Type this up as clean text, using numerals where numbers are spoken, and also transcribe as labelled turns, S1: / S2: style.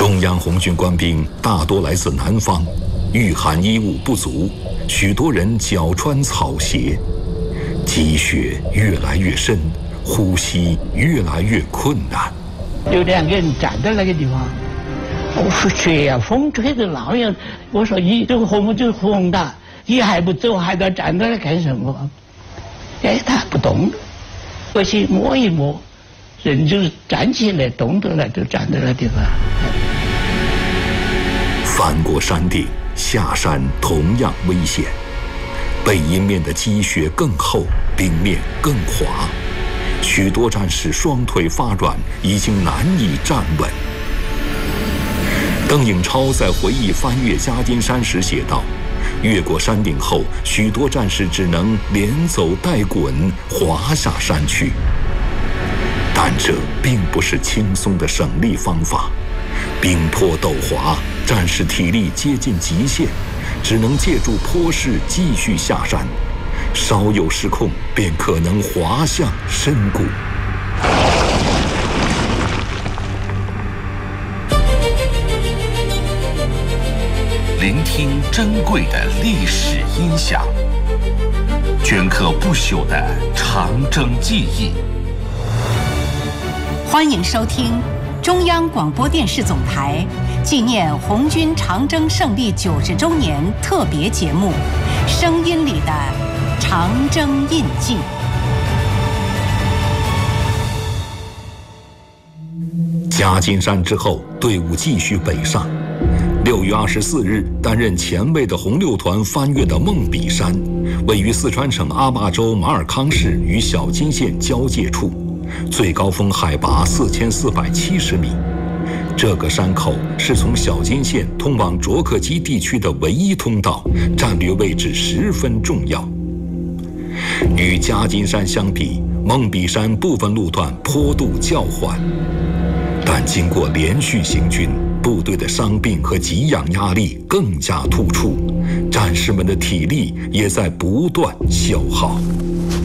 S1: 中央红军官兵大多来自南方，御寒衣物不足，许多人脚穿草鞋，积雪越来越深，呼吸越来越困难。
S2: 有2个人站在那个地方，我说雪呀，风吹得那样。我说你这个红木就是红的，你还不走，还在站在那干什么？哎，他不动，我去摸一摸，人就站起来，动得了，就站在那地方。
S1: 翻过山顶，下山同样危险。背阴面的积雪更厚，冰面更滑，许多战士双腿发软，已经难以站稳。邓颖超在回忆翻越夹金山时写道：越过山顶后，许多战士只能连走带滚滑下山去。但这并不是轻松的省力方法，冰坡陡滑，战士体力接近极限，只能借助坡势继续下山，稍有失控便可能滑向深谷。
S3: 聆听珍贵的历史音响，镌刻不朽的长征记忆。
S4: 欢迎收听中央广播电视总台纪念红军长征胜利90周年特别节目《声音里的长征印记》。
S1: 夹金山之后，队伍继续北上。6月24日，担任前卫的红六团翻越的梦比山，位于四川省阿坝州马尔康市与小金县交界处，最高峰海拔4470米。这个山口是从小金县通往卓克基地区的唯一通道，战略位置十分重要。与夹金山相比，梦比山部分路段坡度较缓，但经过连续行军，部队的伤病和给养压力更加突出，战士们的体力也在不断消耗。